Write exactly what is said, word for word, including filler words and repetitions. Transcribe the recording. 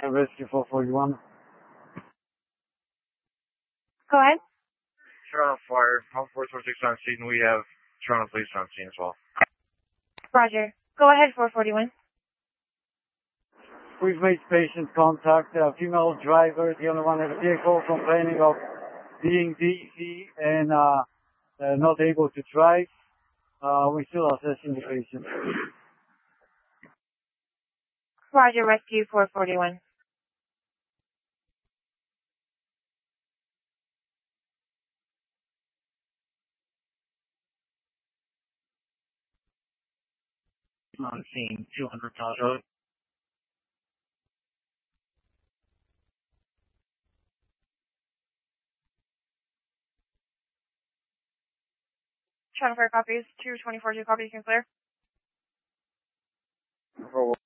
Rescue four forty-one. Go ahead. Toronto Fire, Pump four twenty-six on scene. We have Toronto Police on scene as well. Roger. Go ahead, four forty-one. We've made patient contact. Uh, female driver, the only one in the vehicle, complaining of being dizzy and uh, uh, not able to drive. Uh, we're still assessing the patient. Roger, Rescue four forty-one. On scene, two hundred Dodge Road. Toronto Fire copies. two twenty-four, two copies, you can clear.